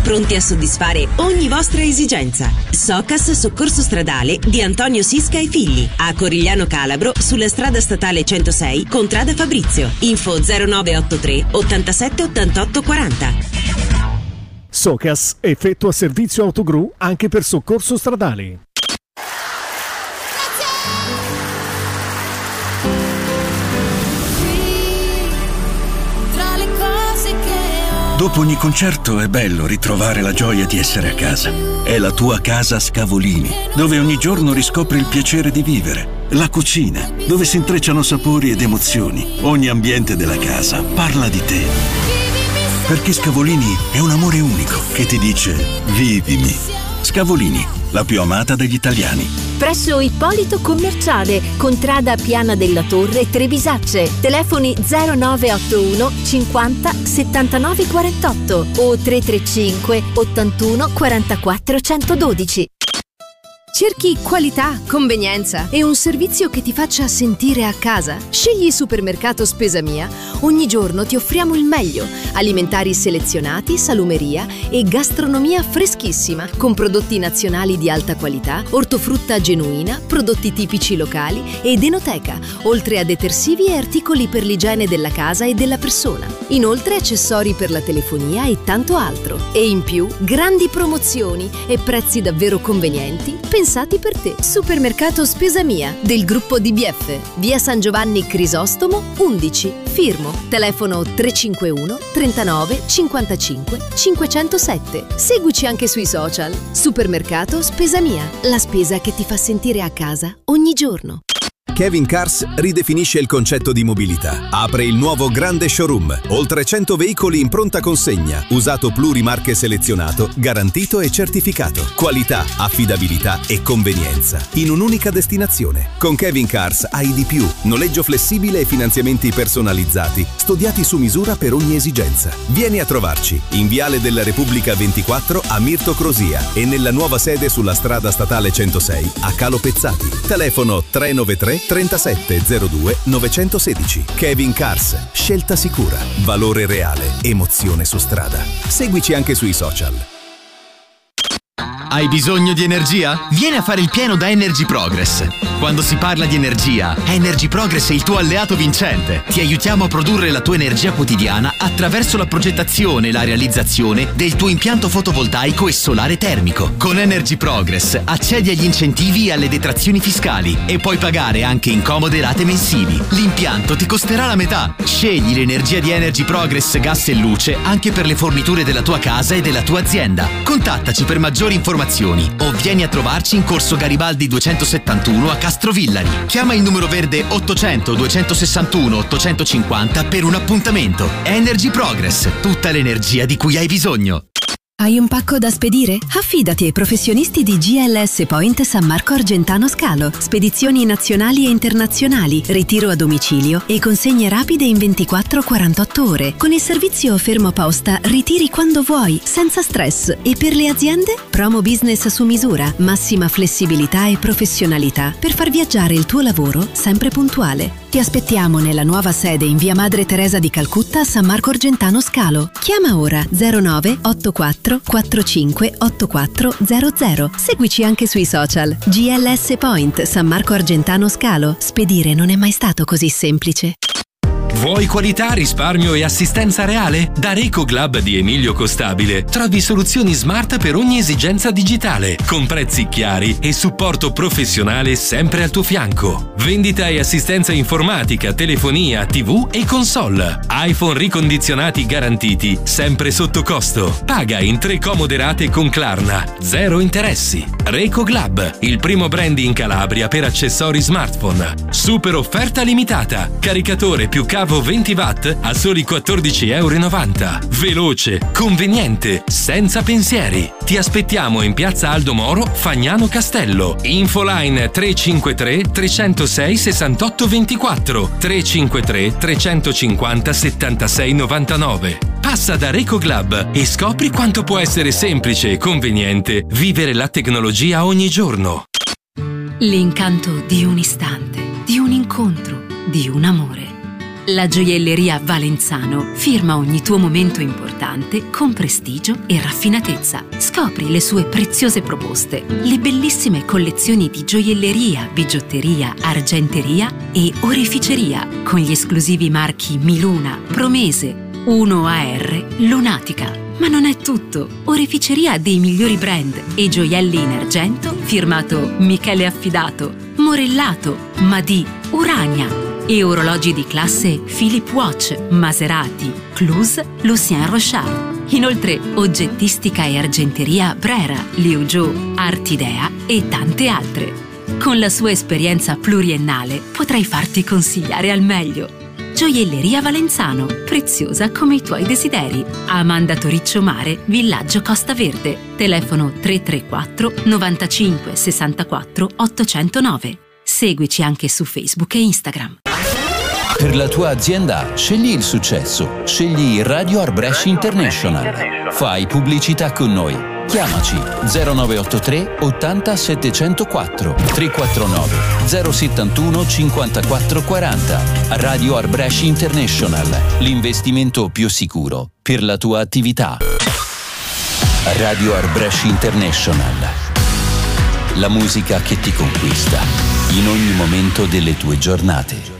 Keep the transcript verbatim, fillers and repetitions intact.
pronti a soddisfare ogni vostra esigenza. Socas Soccorso Stradale di Antonio Sisca e Figli, a Corigliano Calabro, sulla strada statale centosei, Contrada Fabrizio. Info zero nove otto tre ottantasette ottantotto quaranta. Socas effettua servizio autogru anche per soccorso stradale. Dopo ogni concerto è bello ritrovare la gioia di essere a casa. È la tua casa Scavolini, dove ogni giorno riscopri il piacere di vivere. La cucina, dove si intrecciano sapori ed emozioni. Ogni ambiente della casa parla di te. Perché Scavolini è un amore unico che ti dice vivimi. Scavolini, la più amata degli italiani. Presso Ippolito Commerciale, Contrada Piana della Torre, Trebisacce. Telefoni zero nove otto uno cinquanta settantanove quarantotto o tre tre cinque ottantuno quarantaquattro centododici. Cerchi qualità, convenienza e un servizio che ti faccia sentire a casa? Scegli Supermercato Spesa Mia. Ogni giorno ti offriamo il meglio. Alimentari selezionati, salumeria e gastronomia freschissima, con prodotti nazionali di alta qualità, ortofrutta genuina, prodotti tipici locali ed enoteca, oltre a detersivi e articoli per l'igiene della casa e della persona. Inoltre accessori per la telefonia e tanto altro. E in più, grandi promozioni e prezzi davvero convenienti pensati per te. Supermercato Spesa Mia del gruppo D B F, via San Giovanni Crisostomo undici, Firmo. Telefono tre cinque uno trentanove cinquantacinque cinquecentosette. Seguici anche sui social. Supermercato Spesa Mia, la spesa che ti fa sentire a casa ogni giorno. Kevin Cars ridefinisce il concetto di mobilità. Apre il nuovo grande showroom. Oltre cento veicoli in pronta consegna. Usato plurimarche selezionato, garantito e certificato. Qualità, affidabilità e convenienza. In un'unica destinazione. Con Kevin Cars hai di più. Noleggio flessibile e finanziamenti personalizzati. Studiati su misura per ogni esigenza. Vieni a trovarci. In Viale della Repubblica ventiquattro a Mirto Crosia e nella nuova sede sulla strada statale centosei a Calo Pezzati. Telefono tre nove tre trentasette zero due novecentosedici. Kevin Cars, scelta sicura, valore reale, emozione su strada. Seguici anche sui social. Hai bisogno di energia? Vieni a fare il pieno da Energy Progress. Quando si parla di energia, Energy Progress è il tuo alleato vincente. Ti aiutiamo a produrre la tua energia quotidiana attraverso la progettazione e la realizzazione del tuo impianto fotovoltaico e solare termico. Con Energy Progress accedi agli incentivi e alle detrazioni fiscali e puoi pagare anche in comode rate mensili. L'impianto ti costerà la metà. Scegli l'energia di Energy Progress Gas e Luce anche per le forniture della tua casa e della tua azienda. Contattaci per maggiori informazioni o vieni a trovarci in Corso Garibaldi duecentosettantuno a Castrovillari. Chiama il numero verde ottocento duecentosessantuno ottocentocinquanta per un appuntamento. Energy Progress, tutta l'energia di cui hai bisogno. Hai un pacco da spedire? Affidati ai professionisti di G L S Point San Marco Argentano Scalo. Spedizioni nazionali e internazionali, ritiro a domicilio e consegne rapide in ventiquattro quarantotto ore. Con il servizio fermo posta ritiri quando vuoi, senza stress. E per le aziende? Promo business su misura, massima flessibilità e professionalità per far viaggiare il tuo lavoro sempre puntuale. Ti aspettiamo nella nuova sede in via Madre Teresa di Calcutta a San Marco Argentano Scalo. Chiama ora zero nove otto quattro quattro cinque otto quattro zero zero. Seguici anche sui social. G L S Point San Marco Argentano Scalo. Spedire non è mai stato così semplice. Vuoi qualità, risparmio e assistenza reale? Da RecoGlub di Emilio Costabile trovi soluzioni smart per ogni esigenza digitale, con prezzi chiari e supporto professionale sempre al tuo fianco. Vendita e assistenza informatica, telefonia, tivù e console. iPhone ricondizionati garantiti, sempre sotto costo. Paga in tre comode rate con Klarna, zero interessi. RecoGlub, il primo brand in Calabria per accessori smartphone. Super offerta limitata. Caricatore più cavo venti watt a soli quattordici e novanta euro. Veloce, conveniente, senza pensieri. Ti aspettiamo in piazza Aldo Moro, Fagnano Castello. Infoline tre cinque tre tre zero sei sei otto due quattro tre cinque tre tre cinque zero sette sei nove nove. Passa da RecoGlub e scopri quanto può essere semplice e conveniente vivere la tecnologia ogni giorno. L'incanto di un istante, di un incontro, di un amore. La gioielleria Valenzano firma ogni tuo momento importante con prestigio e raffinatezza. Scopri le sue preziose proposte, le bellissime collezioni di gioielleria, bigiotteria, argenteria e oreficeria con gli esclusivi marchi Miluna, Promese, uno A R, Lunatica. Ma non è tutto. Oreficeria ha dei migliori brand e gioielli in argento firmato Michele Affidato, Morellato, Madì, Urania e orologi di classe Philip Watch, Maserati, Cluse, Lucien Rochard. Inoltre oggettistica e argenteria Brera, Liu Zhou, Artidea e tante altre. Con la sua esperienza pluriennale potrai farti consigliare al meglio. Gioielleria Valenzano, preziosa come i tuoi desideri. Amanda Toriccio Mare, Villaggio Costa Verde. Telefono tre tre quattro novantacinque sessantaquattro ottocentonove. Seguici anche su Facebook e Instagram. Per la tua azienda, scegli il successo. Scegli Radio Arbresh International. Fai pubblicità con noi. Chiamaci zero nove otto tre ottanta settecentoquattro tre quattro nove zero settantuno cinquantaquattro quaranta. Radio Arbresh International, l'investimento più sicuro per la tua attività. Radio Arbresh International. La musica che ti conquista in ogni momento delle tue giornate.